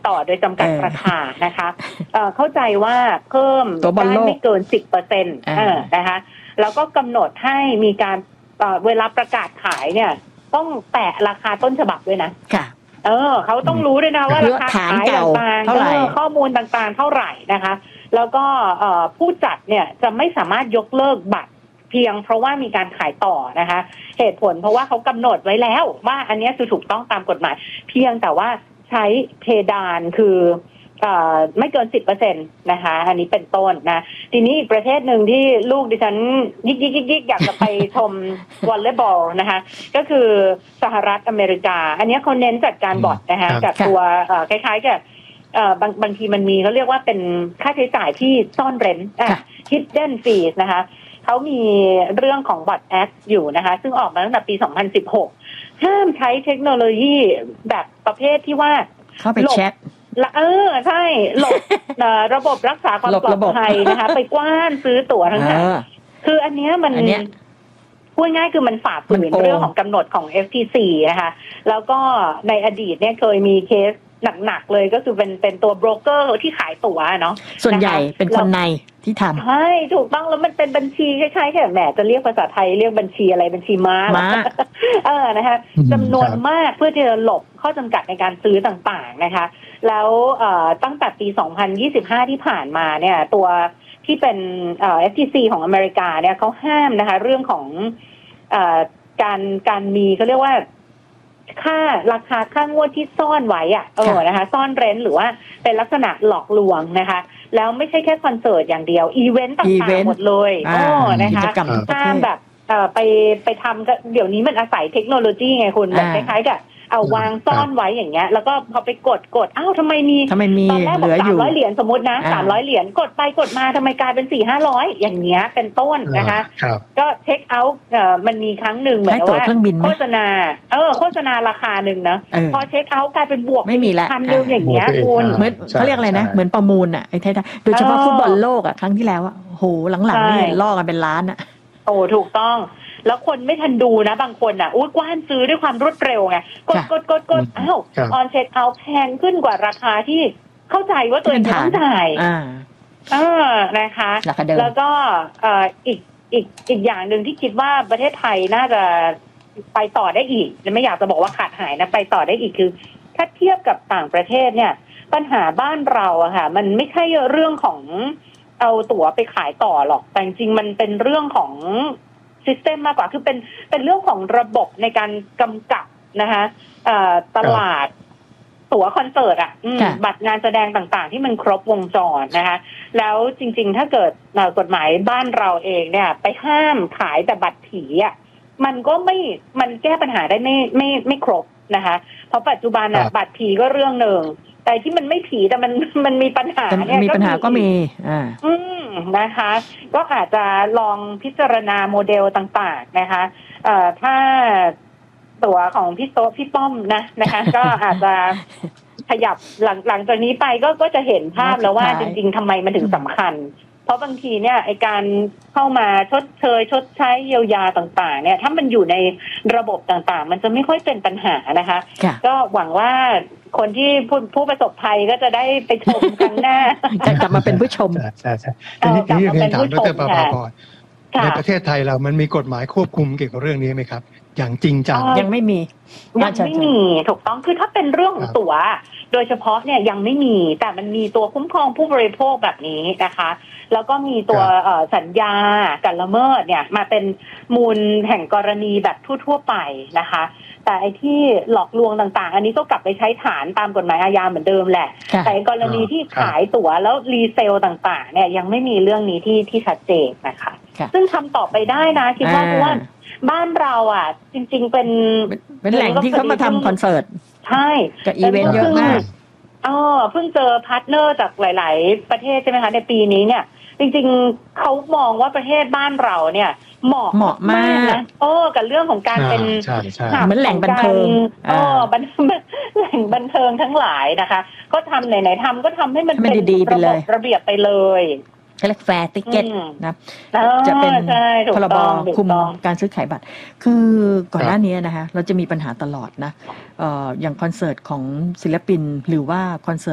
ต่อโดยจำกัดราคานะคะเข้าใจว่าเพิ่มได้ไม่เกิน 10% นะคะแล้วก็กำหนดให้มีการเวลาประกาศขายเนี่ยต้องแตะราคาต้นฉบับด้วยนะเขาต้องรู้ด้วยนะว่าราคาขายต่างๆข้อมูลต่างๆเท่าไหร่นะคะแล้วก็ผู้จัดเนี่ยจะไม่สามารถยกเลิกบัตรเพียงเพราะว่ามีการขายต่อนะคะเหตุผลเพราะว่าเขากำหนดไว้แล้วว่าอันนี้คือถูกต้องตามกฎหมายเพียงแต่ว่าใช้เพดานคือไม่เกิน 10% นะคะอันนี้เป็นต้นนะทีนี้อีกประเทศหนึ่งที่ลูกดิฉันยิกอยากจะไปชมวอลเลย์บอลนะคะก็คือสหรัฐอเมริกาอันนี้เขาเน้นจัดการบอทนะคะจากตัวคล้ายๆกับบางทีมันมีเขาเรียกว่าเป็นค่าใช้จ่ายที่ซ่อนเร้นhidden fees นะคะเขามีเรื่องของบอทแอคอยู่นะคะซึ่งออกมาตั้งแต่ปี 2016 ห้ามใช้เทคโนโลยีแบบประเภทที่ว่าเข้าไปแชทใช่หลบระบบรักษาความปลอดภัยนะคะไปกว้านซื้อตั๋วทั้งนั้นคืออันนี้มันพูดง่ายคือมันฝ่าฝืนเรื่องของกำหนดของ FTC นะคะแล้วก็ในอดีตเนี่ยเคยมีเคสหนักๆเลยก็คือเป็นตัวโบรกเกอร์ที่ขายตั๋วเนาะส่วนใหญ่เป็นคนในที่ทำใช่ถูกต้องแล้วมันเป็นบัญชีคล้ายๆแค่แหมจะเรียกภาษาไทยเรียกบัญชีอะไรบัญชีม้านะคะจำนวนมากเพื่อที่จะหลบข้อจำกัดในการซื้อต่างๆนะคะแล้วตั้งแต่ปี 2025 ที่ผ่านมาเนี่ยตัวที่เป็นFTC ของอเมริกาเนี่ยเขาห้ามนะคะเรื่องของการมีเขาเรียกว่าราคาค่างวดที่ซ่อนไว้นะคะซ่อนเร้นหรือว่าเป็นลักษณะหลอกลวงนะคะแล้วไม่ใช่แค่คอนเสิร์ตอย่างเดียวอีเวนต์ต่างๆหมดเลยนะคะห้ามแบบไปทำก็เดี๋ยวนี้มันอาศัยเทคโนโลยีไงคุณแบบคล้ายๆกับเอาวางซ่อนไว้อย่างเงี้ยแล้วก็พอไปกดอ้าวทำไมมีตอนแรกบอก300 เหรียญสมมตินะ300 เหรียญกดไปกดมาทำไมกลายเป็น 400-500 อย่างเงี้ยเป็นต้นนะคะก็เช็คเอาท์มันมีครั้งหนึ่งเหมือนว่าโฆษณาราคาหนึ่งนะพอเช็คเอาท์กลายเป็นบวกไม่มีละพันหนึ่งอย่างเงี้ยคุณเหมือนเขาเรียกอะไรนะเหมือนประมูลอ่ะไอ้ไทยโดยเฉพาะฟุตบอลโลกอ่ะครั้งที่แล้วอ่ะโหหลังๆนี่ล่อกันเป็นล้านอ่ะโอ้ถูกต้องแล้วคนไม่ทันดูนะบางคนอ่ะกว้านซื้อด้วยความรวดเร็วไงกดอ้าวออนเช็คเอาท์แพงขึ้นกว่าราคาที่เข้าใจว่าตัวเองต้องจ่ายนะคะแล้วก็อีกอย่างหนึ่งที่คิดว่าประเทศไทยน่าจะไปต่อได้อีกไม่อยากจะบอกว่าขาดหายนะไปต่อได้อีกคือถ้าเทียบกับต่างประเทศเนี่ยปัญหาบ้านเราอะค่ะมันไม่ใช่เรื่องของเอาตั๋วไปขายต่อหรอกแต่จริงๆมันเป็นเรื่องของซิสเต็มมากกว่าคือเป็นเรื่องของระบบในการกำกับนะคะตลาดตั๋วคอนเสิร์ตบัตรงานแสดงต่างๆที่มันครบวงจรนะคะแล้วจริงๆถ้าเกิดกฎหมายบ้านเราเองเนี่ยไปห้ามขายแต่บัตรผีอ่ะมันแก้ปัญหาได้ไม่ครบนะคะเพราะปัจจุบันบัตรผีก็เรื่องหนึ่งแต่ที่มันไม่ผีแต่มันมีปัญหาเนี่ยมีปัญหาก็มีนะคะก็อาจจะลองพิจารณาโมเดลต่างๆนะคะถ้าตัวของพี่ป้อมนะคะก็อาจจะขยับหลังจากนี้ไปก็จะเห็นภาพแล้วว่าจริงๆทำไมมันถึงสำคัญเพราะบางทีเนี่ยไอการเข้ามาชดใช้เยียวยาต่างๆเนี่ยถ้ามันอยู่ในระบบต่างๆมันจะไม่ค่อยเป็นปัญหานะคะก็หวังว่าคนที่ผู้ประสบภัยก็จะได้ไปชมครั้งหน้าจะกลับมาเป็นผู้ชมใช่ทีนี้เรียนถามดร.ประภาพรในประเทศไทยเรามันมีกฎหมายควบคุมเกี่ยวกับเรื่องนี้ไหมครับอย่างจริงจังยังไม่มีถูกต้องคือถ้าเป็นเรื่องของตั๋วโดยเฉพาะเนี่ยยังไม่มีแต่มันมีตัวคุ้มครองผู้บริโภคแบบนี้นะคะแล้วก็มีตัวสัญญาการละเมิดเนี่ยมาเป็นมูลแห่งกรณีแบบทั่วๆไปนะคะแต่ไอ้ที่หลอกลวงต่างๆอันนี้ก็กลับไปใช้ฐานตามกฎหมายอาญาเหมือนเดิมแหละแต่กรณีที่ขายตั๋วแล้วรีเซลต่างๆเนี่ยยังไม่มีเรื่องนี้ที่ชัดเจนนะคะซึ่งทำต่อไปได้นะคิดว่าเพราะว่าบ้านเราอ่ะจริงๆเป็นแหล่งที่เขามาทำคอนเสิร์ตใช่กับอีเวนต์เยอะมากเพิ่งเจอพาร์ทเนอร์จากหลายๆประเทศใช่ไหมคะในปีนี้เนี่ยจริงๆเขามองว่าประเทศบ้านเราเนี่ยเหมาะมากนะกับเรื่องของการเป็นเหมือนแหล่งบันเทิงแหล่งบันเทิงทั้งหลายนะคะก็ทำไหนๆทำก็ทำให้มันเป็นระเบียบไปเลยเรียกแฟร์ติ๊กเก็ตนะจะเป็นพรบคุมการซื้อขายบัตรคือก่อนหน้านี้นะคะเราจะมีปัญหาตลอดนะอย่างคอนเสิร์ตของศิลปินหรือว่าคอนเสิร์ต